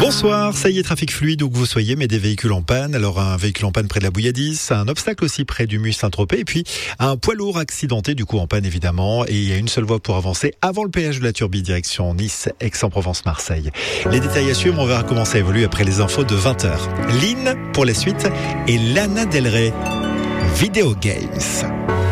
Bonsoir, ça y est, trafic fluide où que vous soyez, mais des véhicules en panne. Alors un véhicule en panne près de la Bouilladisse, un obstacle aussi près du Musée Saint-Tropez, et puis un poids lourd accidenté, du coup en panne évidemment, et il y a une seule voie pour avancer avant le péage de la Turbie, direction Nice, Aix-en-Provence-Marseille. Les détails à suivre, on verra comment ça évolue après les infos de 20h. Lynn pour la suite et Lana Del Rey, Video Games.